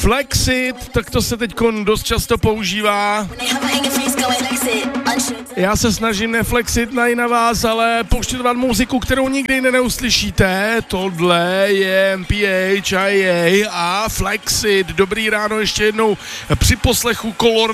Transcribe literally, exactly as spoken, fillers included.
Flexit, tak to se teď dost často používá. Já se snažím neflexit na, na vás, ale pouštět vám muziku, kterou nikdy neuslyšíte. Tohle je M P H I A a Flexit. Dobrý ráno ještě jednou při poslechu Color